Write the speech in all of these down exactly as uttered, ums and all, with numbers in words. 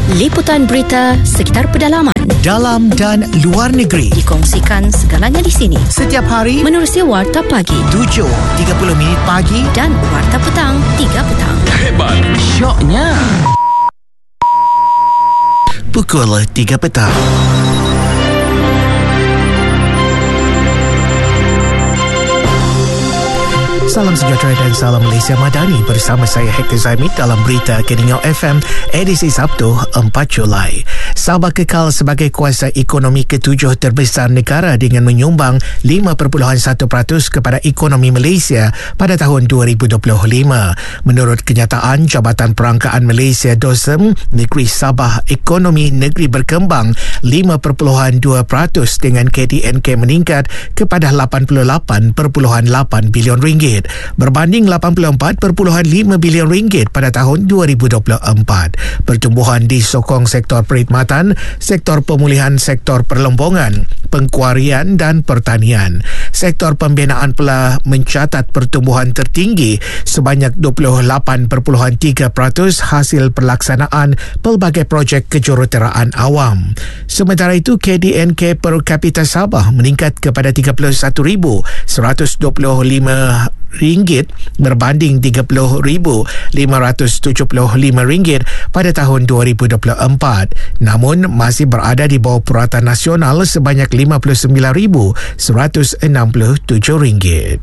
Liputan berita sekitar pedalaman, dalam dan luar negeri, dikongsikan segalanya di sini. Setiap hari menerusi Warta Pagi tujuh tiga puluh minit pagi dan Warta Petang tiga petang. Hebat, syoknya pukul tiga petang. Salam sejahtera dan salam Malaysia Madani bersama saya Hector Zaimit dalam berita Keningau F M edisi Sabtu empat Julai. Sabah kekal sebagai kuasa ekonomi ketujuh terbesar negara dengan menyumbang lima perpuluhan satu peratus kepada ekonomi Malaysia pada tahun dua ribu dua puluh lima. Menurut kenyataan Jabatan Perangkaan Malaysia D O S M, negeri Sabah ekonomi negeri berkembang lima perpuluhan dua peratus dengan K D N K meningkat kepada lapan puluh lapan perpuluhan lapan bilion ringgit berbanding lapan puluh empat perpuluhan lima bilion ringgit pada tahun dua ribu dua puluh empat. Pertumbuhan disokong sektor perkhidmatan, sektor pemulihan sektor perlombongan, pengkuarian dan pertanian. Sektor pembinaan pula mencatat pertumbuhan tertinggi sebanyak dua puluh lapan perpuluhan tiga peratus hasil pelaksanaan pelbagai projek kejuruteraan awam. Sementara itu, K D N K per kapita Sabah meningkat kepada tiga puluh satu ribu seratus dua puluh lima ringgit berbanding tiga puluh ribu lima ratus tujuh puluh lima ringgit pada tahun dua ribu dua puluh empat, namun masih berada di bawah puratan nasional sebanyak lima puluh sembilan ribu seratus enam puluh tujuh ringgit.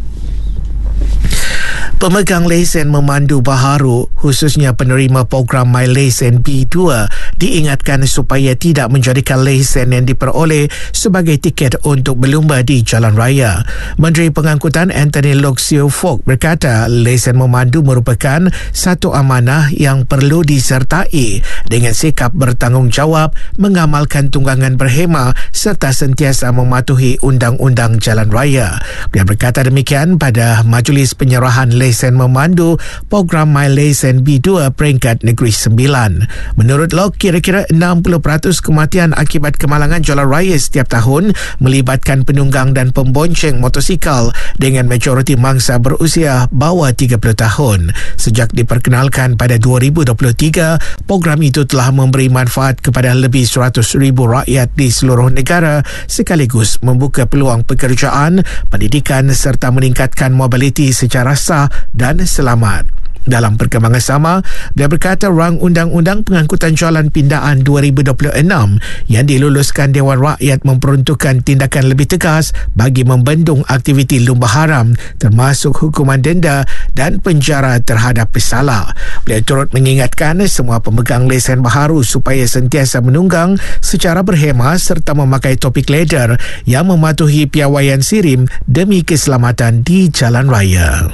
Pemegang lesen memandu baharu, khususnya penerima program My Lesen B dua, diingatkan supaya tidak menjadikan lesen yang diperoleh sebagai tiket untuk berlumba di jalan raya. Menteri Pengangkutan Anthony Loke Siew Fook berkata lesen memandu merupakan satu amanah yang perlu disertai dengan sikap bertanggungjawab, mengamalkan tunggangan berhema serta sentiasa mematuhi undang-undang jalan raya. Dia berkata demikian pada majlis penyerahan lesen memandu program My Lesen B dua peringkat Negeri Sembilan. Menurut Loke, kira-kira enam puluh peratus kematian akibat kemalangan jalan raya setiap tahun melibatkan penunggang dan pembonceng motosikal dengan majoriti mangsa berusia bawah tiga puluh tahun. Sejak diperkenalkan pada dua ribu dua puluh tiga, program itu telah memberi manfaat kepada lebih seratus ribu rakyat di seluruh negara sekaligus membuka peluang pekerjaan, pendidikan serta meningkatkan mobiliti secara sah dan selamat. Dalam perkembangan sama, dia berkata rang Undang-Undang Pengangkutan Jalan Pindaan dua ribu dua puluh enam yang diluluskan Dewan Rakyat memperuntukkan tindakan lebih tegas bagi membendung aktiviti lumba haram termasuk hukuman denda dan penjara terhadap pesalah. Beliau turut mengingatkan semua pemegang lesen baharu supaya sentiasa menunggang secara berhema serta memakai topik leder yang mematuhi piawaian SIRIM demi keselamatan di jalan raya.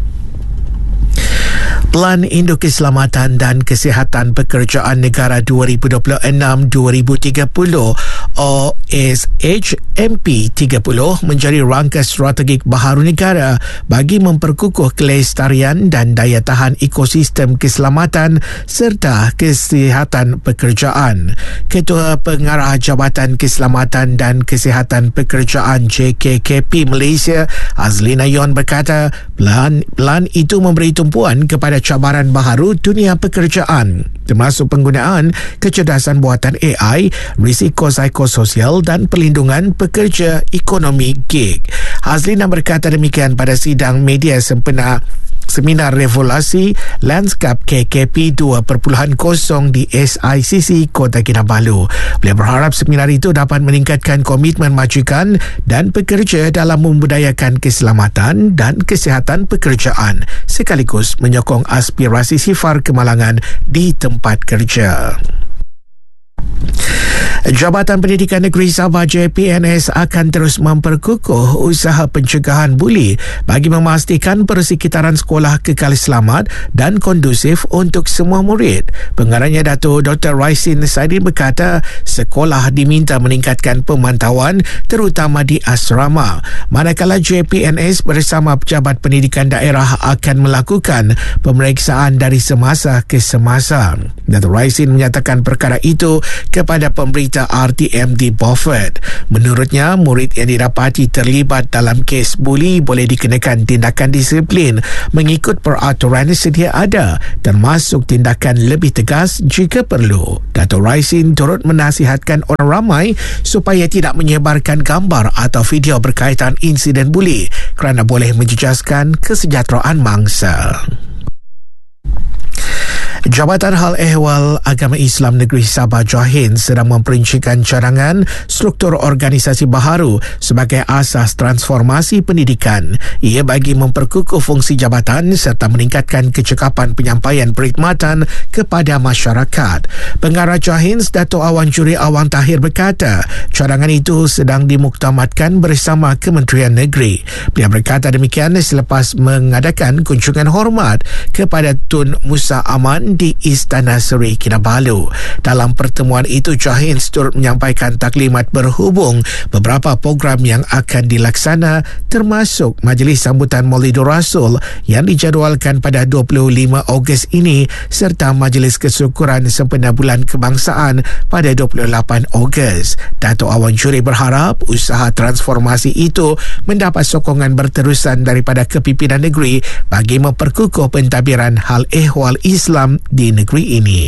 Pelan Induk Keselamatan dan Kesihatan Pekerjaan Negara dua ribu dua puluh enam dua ribu tiga puluh O S H M P tiga puluh menjadi rangka strategik baharu negara bagi memperkukuh kelestarian dan daya tahan ekosistem keselamatan serta kesihatan pekerjaan. Ketua Pengarah Jabatan Keselamatan dan Kesihatan Pekerjaan J K K P Malaysia, Azlina Yon berkata, pelan, pelan itu memberi tumpuan kepada cabaran baharu dunia pekerjaan termasuk penggunaan kecerdasan buatan A I, risiko psikososial dan perlindungan pekerja ekonomi gig. Hazlina berkata demikian pada sidang media sempena Seminar Revolusi Landscape K K P dua titik kosong di S I C C Kota Kinabalu. Beliau berharap seminar itu dapat meningkatkan komitmen majikan dan pekerja dalam membudayakan keselamatan dan kesihatan pekerjaan sekaligus menyokong aspirasi sifar kemalangan di tempat kerja. Jabatan Pendidikan Negeri Sabah J P N S akan terus memperkukuh usaha pencegahan buli bagi memastikan persekitaran sekolah kekal selamat dan kondusif untuk semua murid. Pengarahnya Dato' Doktor Raisin Saidin berkata sekolah diminta meningkatkan pemantauan terutama di asrama, manakala J P N S bersama Pejabat Pendidikan Daerah akan melakukan pemeriksaan dari semasa ke semasa. Dato' Raisin menyatakan perkara itu kepada pemberitahuan wanita R T M di Beaufort. Menurutnya, murid yang didapati terlibat dalam kes buli boleh dikenakan tindakan disiplin mengikut peraturan sedia ada, termasuk tindakan lebih tegas jika perlu. Dato' Raisin turut menasihatkan orang ramai supaya tidak menyebarkan gambar atau video berkaitan insiden buli kerana boleh menjejaskan kesejahteraan mangsa. Jabatan Hal Ehwal Agama Islam Negeri Sabah Johin sedang memperincikan cadangan struktur organisasi baharu sebagai asas transformasi pendidikan. Ia bagi memperkukuh fungsi jabatan serta meningkatkan kecekapan penyampaian perkhidmatan kepada masyarakat. Pengarah Johin, Dato' Awan Juri Awan Tahir berkata, cadangan itu sedang dimuktamadkan bersama Kementerian Negeri. Beliau berkata demikian selepas mengadakan kunjungan hormat kepada Tun Musa Aman di Istana Seri Kinabalu. Dalam pertemuan itu, Johin turut menyampaikan taklimat berhubung beberapa program yang akan dilaksana, termasuk Majlis Sambutan Maulidur Rasul yang dijadualkan pada dua puluh lima Ogos ini serta Majlis Kesyukuran sempena Bulan Kebangsaan pada dua puluh lapan Ogos. Dato' Awan Juri berharap usaha transformasi itu mendapat sokongan berterusan daripada kepimpinan negeri bagi memperkukuh pentadbiran hal ehwal Islam di negeri ini.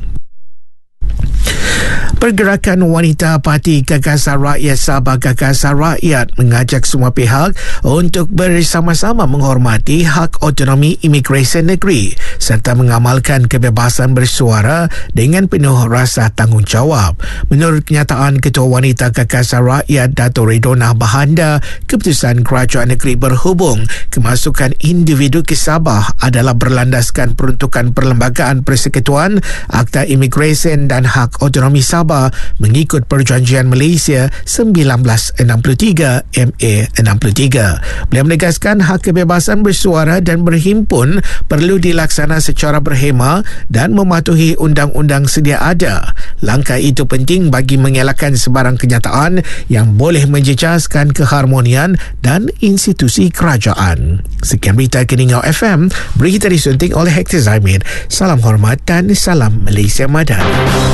Pergerakan Wanita Parti Gagasan Rakyat Sabah Gagasan Rakyat mengajak semua pihak untuk bersama-sama menghormati hak autonomi imigresen negeri serta mengamalkan kebebasan bersuara dengan penuh rasa tanggungjawab. Menurut kenyataan Ketua Wanita Gagasan Rakyat Dato' Ridhonah Bahanda, keputusan kerajaan negeri berhubung kemasukan individu ke Sabah adalah berlandaskan peruntukan Perlembagaan Persekutuan, Akta Imigresen dan Hak Autonomi Sabah mengikut Perjanjian Malaysia seribu sembilan ratus enam puluh tiga M A enam puluh tiga. Beliau menegaskan hak kebebasan bersuara dan berhimpun perlu dilaksana secara berhema dan mematuhi undang-undang sedia ada. Langkah itu penting bagi mengelakkan sebarang kenyataan yang boleh menjejaskan keharmonian dan institusi kerajaan. Sekian berita Keningau F M, berita disunting oleh Hector Zaimid. Salam hormat dan salam Malaysia Madani.